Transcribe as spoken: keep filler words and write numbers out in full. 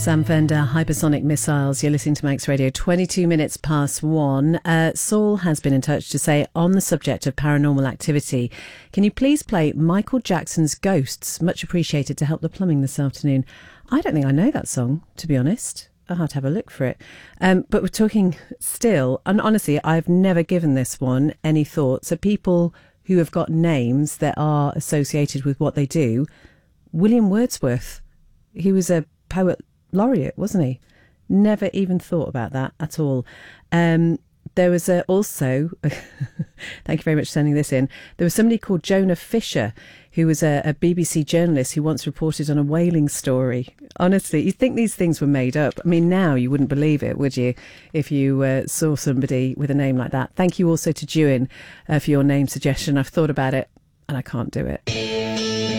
Sam Fender, Hypersonic Missiles. You're listening to Manx Radio, twenty-two minutes past one. Uh, Saul has been in touch to say, on the subject of paranormal activity, can you please play Michael Jackson's Ghosts? Much appreciated to help the plumbing this afternoon. I don't think I know that song, to be honest. I'll have to have a look for it. Um, but we're talking still, and honestly, I've never given this one any thought. So people who have got names that are associated with what they do. William Wordsworth, he was a poet laureate, wasn't he? Never even thought about that at all. Um, there was a, also, thank you very much for sending this in, there was somebody called Jonah Fisher, who was a, a B B C journalist who once reported on a whaling story. Honestly, you'd think these things were made up. I mean, now you wouldn't believe it, would you, if you uh, saw somebody with a name like that. Thank you also to Jewin uh, for your name suggestion. I've thought about it and I can't do it.